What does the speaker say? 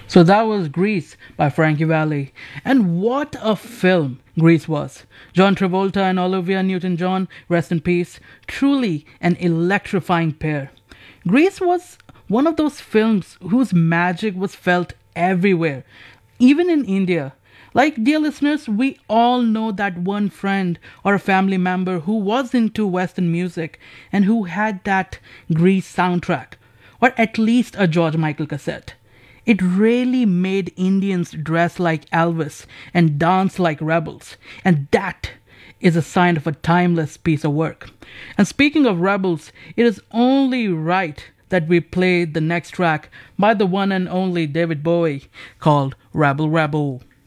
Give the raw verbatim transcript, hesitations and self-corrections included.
So that was Grease by Frankie Valli. And what a film Grease was. John Travolta and Olivia Newton-John, rest in peace, truly an electrifying pair. Grease was one of those films whose magic was felt everywhere, even in India. Like, dear listeners, we all know that one friend or a family member who was into Western music and who had that Grease soundtrack, or at least a George Michael cassette. It really made Indians dress like Elvis and dance like rebels, and that is a sign of a timeless piece of work. And speaking of rebels, it is only right that we play the next track by the one and only David Bowie called Rebel Rebel.